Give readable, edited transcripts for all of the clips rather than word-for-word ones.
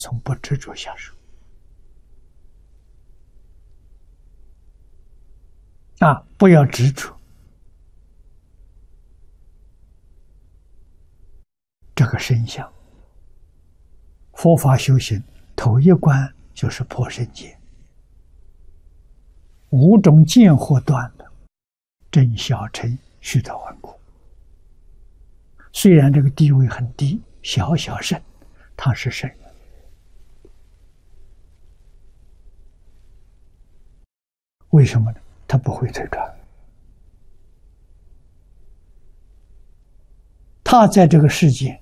从不执着下手不要执着这个身相。佛法修行头一关就是破身见，五种见惑断了，正小乘须陀洹果。虽然这个地位很低，小小圣，他是圣人。为什么呢？他不会退转。他在这个世界，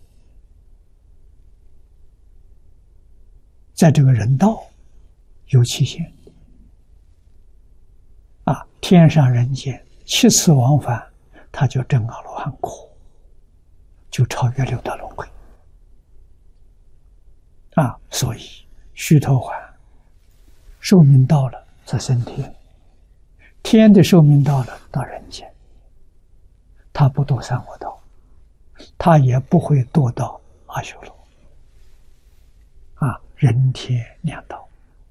在这个人道有期限天上人间7次往返，他就证阿罗汉果，就超越六道轮回所以须陀洹寿命到了则升天，天的寿命到了到人间，他不堕三恶道，他也不会堕到阿修罗人天两道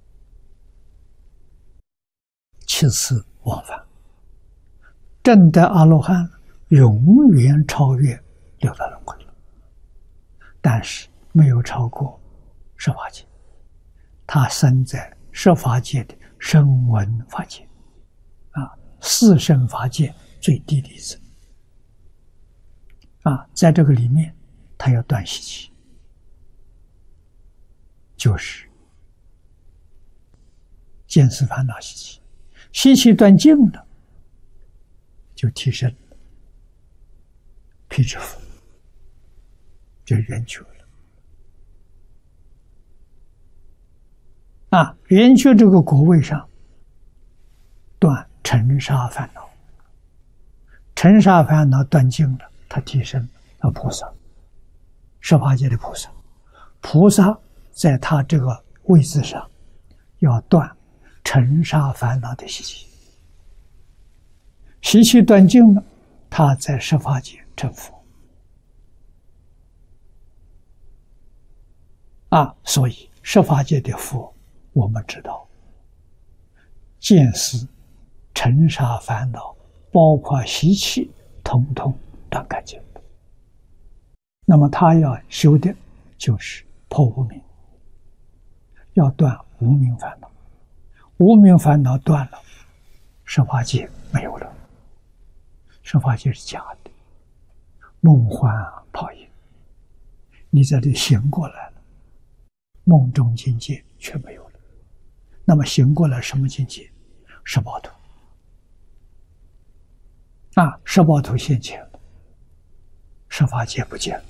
7次往返，证得阿罗汉永远超越六道轮回，但是没有超过十法界，他生在十法界的声闻法界四圣法界最低的一层在这个里面他要断习气，就是见思烦恼习气，习气断尽了，就提升辟支佛，就圆觉了圆觉这个果位上断尘沙烦恼，尘沙烦恼断尽了，他提升了菩萨，十法界的菩萨。菩萨在他这个位置上要断尘沙烦恼的习气，习气断尽了，他在十法界成佛所以十法界的佛我们知道见思尘沙烦恼包括习气统统断干净，那么他要修的就是破无明，要断无明烦恼，无明烦恼断了，十法界没有了，十法界是假的，梦幻泡影，你在这里醒过来了，梦中境界却没有了。那么醒过来什么境界？十报图十报图现前了，十法界不见了。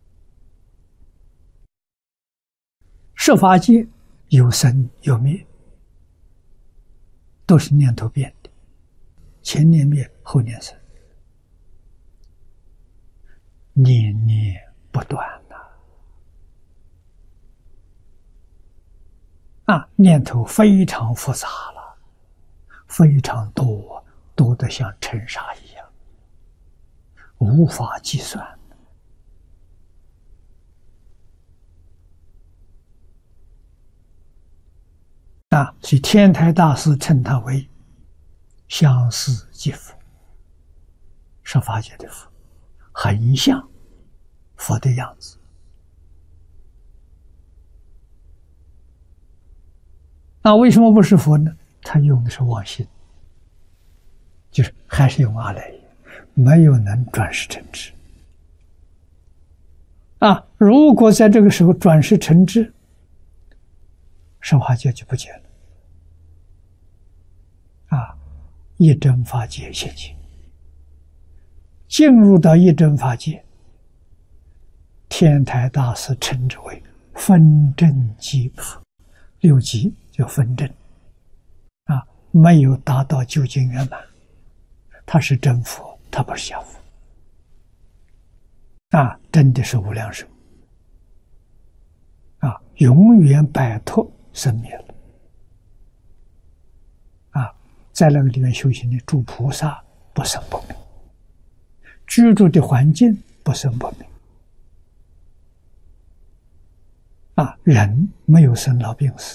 十法界有生有灭，都是念头变的，前念灭后念生，念念不断念头非常复杂了，非常多，多得像尘沙一样，无法计算所以天台大师称他为相似即佛，十法界的佛，很像佛的样子为什么不是佛呢？他用的是妄心，就是还是用阿赖耶，没有能转识成智如果在这个时候转识成智，十法界就不见了一真法界现前，进入到一真法界，天台大师称之为分正即佛，六级就分正没有达到究竟圆满，他是真佛，他不是假佛真的是无量寿永远摆脱生灭了在那个里面修行的诸菩萨不生不灭，居住的环境不生不灭人没有生老病死。